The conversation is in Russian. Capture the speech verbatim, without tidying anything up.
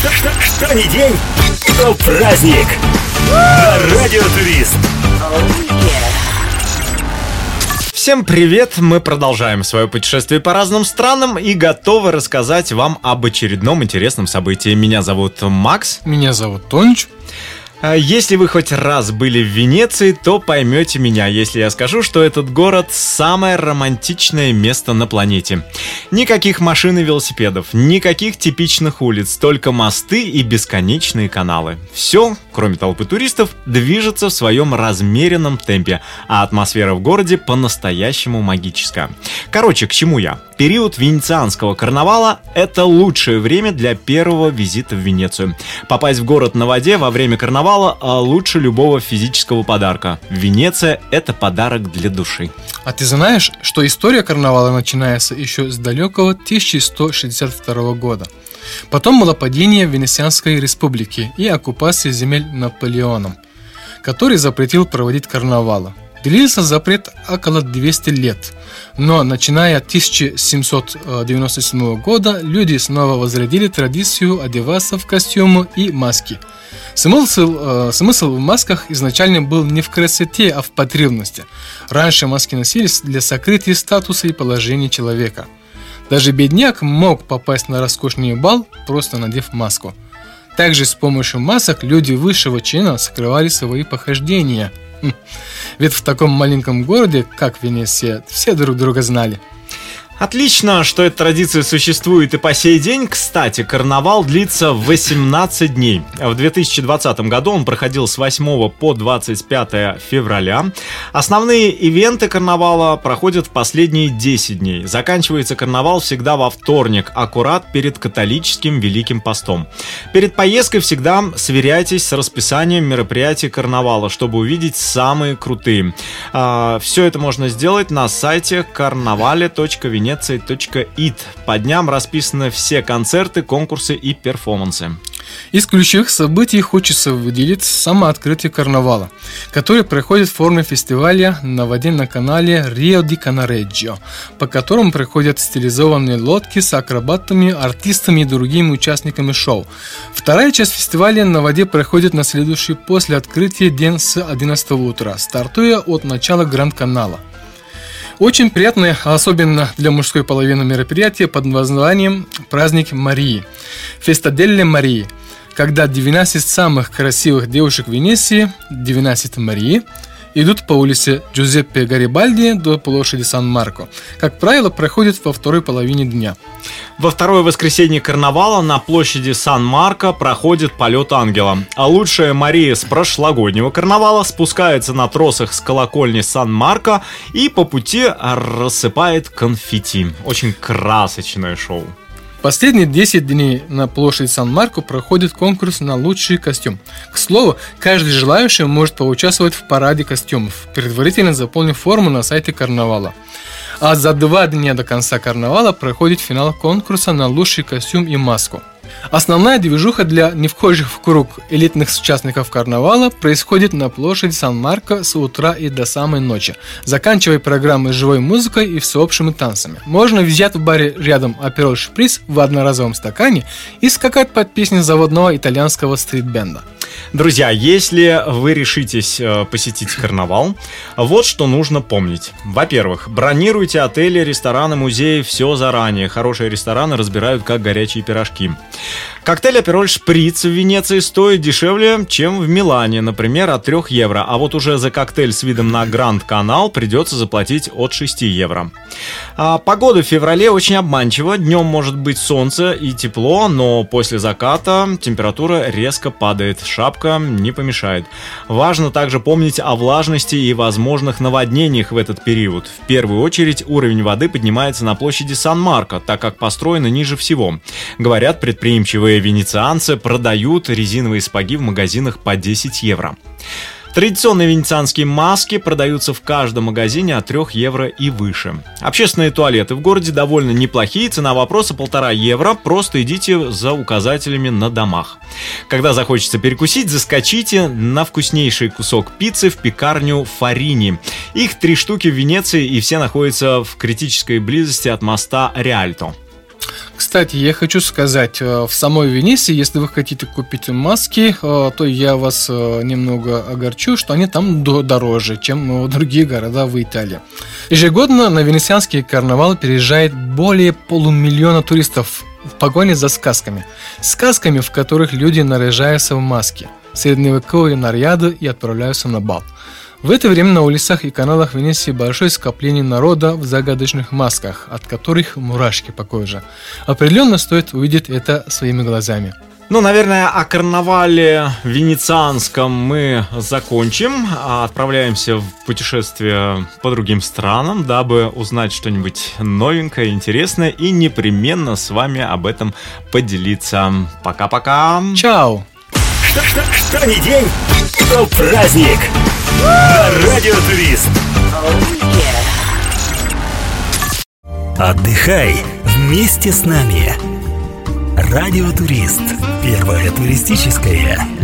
Что, что, что ни день, то праздник. На Радио Турист. Всем привет! Мы продолжаем свое путешествие по разным странам и готовы рассказать вам об очередном интересном событии. Меня зовут Макс. Меня зовут Тонч. Если вы хоть раз были в Венеции, то поймете меня, если я скажу, что этот город – самое романтичное место на планете. Никаких машин и велосипедов, никаких типичных улиц, только мосты и бесконечные каналы. Все, кроме толпы туристов, движется в своем размеренном темпе, а атмосфера в городе по-настоящему магическая. Короче, к чему я? Период венецианского карнавала – это лучшее время для первого визита в Венецию. Попасть в город на воде во время карнавала лучше любого физического подарка. Венеция – это подарок для души. А ты знаешь, что история карнавала начинается еще с далекого тысяча сто шестьдесят второго года? Потом было падение Венецианской республики и оккупация земель Наполеоном, который запретил проводить карнавалы. Длился запрет около двухсот лет, но начиная с тысяча семьсот девяносто седьмого года люди снова возродили традицию одеваться в костюмы и маски. Смысл, э, смысл в масках изначально был не в красоте, а в потребности. Раньше маски носились для сокрытия статуса и положения человека. Даже бедняк мог попасть на роскошный бал, просто надев маску. Также с помощью масок люди высшего чина скрывали свои похождения. Ведь в таком маленьком городе, как Венеция, все друг друга знали. Отлично, что эта традиция существует и по сей день. Кстати, карнавал длится восемнадцать дней. В две тысячи двадцатом году он проходил с восьмого по двадцать пятое февраля. Основные ивенты карнавала проходят в последние десять дней. Заканчивается карнавал всегда во вторник, аккурат перед католическим Великим постом. Перед поездкой всегда сверяйтесь с расписанием мероприятий карнавала, чтобы увидеть самые крутые. Все это можно сделать на сайте карнавале точка венеция точка ит. По дням расписаны все концерты, конкурсы и перформансы. Из ключевых событий хочется выделить самооткрытие карнавала, который проходит в форме фестиваля на воде на канале Рио-ди-Канареджио, по которому проходят стилизованные лодки с акробатами, артистами и другими участниками шоу. Вторая часть фестиваля на воде проходит на следующий после открытия день с одиннадцатого утра, стартуя от начала Гранд-канала. Очень приятное, особенно для мужской половины мероприятия под названием «Праздник Марии» – «Феста делле Марии», когда двенадцать самых красивых девушек Венеции, двенадцать Марии, идут по улице Джузеппе Гарибальди до площади Сан-Марко. Как правило, проходит во второй половине дня. Во второе воскресенье карнавала на площади Сан-Марко проходит полет ангела. А лучшая Мария с прошлогоднего карнавала спускается на тросах с колокольни Сан-Марко и по пути рассыпает конфетти. Очень красочное шоу. Последние десять дней на площади Сан-Марко проходит конкурс на лучший костюм. К слову, каждый желающий может поучаствовать в параде костюмов, предварительно заполнив форму на сайте карнавала. А за два дня до конца карнавала проходит финал конкурса на лучший костюм и маску. Основная движуха для не входящих в круг элитных участников карнавала происходит на площади Сан-Марко с утра и до самой ночи, заканчивая программой живой музыкой и всеобщими танцами. Можно взять в баре рядом апероль шприц в одноразовом стакане и скакать под песни заводного итальянского стрит-бенда. Друзья, если вы решитесь э, посетить карнавал, вот что нужно помнить. Во-первых, бронируйте отели, рестораны, музеи, все заранее. Хорошие рестораны разбирают как горячие пирожки. Коктейль Апероль Шприц в Венеции стоит дешевле, чем в Милане, например, от трёх евро. А вот уже за коктейль с видом на Гранд-канал придется заплатить от шести евро. А погода в феврале очень обманчива. Днем может быть солнце и тепло, но после заката температура резко падает. Шапка не помешает. Важно также помнить о влажности и возможных наводнениях в этот период. В первую очередь уровень воды поднимается на площади Сан-Марко, так как построена ниже всего. Говорят, предприимчивые венецианцы продают резиновые сапоги в магазинах по десять евро. Традиционные венецианские маски продаются в каждом магазине от трёх евро и выше. Общественные туалеты в городе довольно неплохие, цена вопроса полтора евро, просто идите за указателями на домах. Когда захочется перекусить, заскочите на вкуснейший кусок пиццы в пекарню Фарини. Их три штуки в Венеции, и все находятся в критической близости от моста Риальто. Кстати, я хочу сказать, в самой Венеции, если вы хотите купить маски, то я вас немного огорчу, что они там дороже, чем в другие города в Италии. Ежегодно на венецианский карнавал приезжает более полумиллиона туристов в погоне за сказками. Сказками, в которых люди наряжаются в маски, средневековые наряды и отправляются на бал. В это время на улицах и каналах Венеции большое скопление народа в загадочных масках, от которых мурашки по коже. Определенно стоит увидеть это своими глазами. Ну, наверное, о карнавале венецианском мы закончим. Отправляемся в путешествие по другим странам, дабы узнать что-нибудь новенькое, интересное и непременно с вами об этом поделиться. Пока-пока. Чао. Что, что, что ни день, то праздник. На Радио Турист. Отдыхай вместе с нами. Радио Турист. Первое туристическое